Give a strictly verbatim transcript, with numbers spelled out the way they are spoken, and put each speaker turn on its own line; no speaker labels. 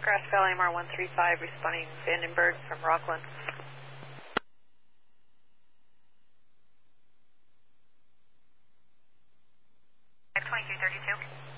Grass Valley M R one three five responding Vandenberg from Rockland.
twenty-two thirty-two.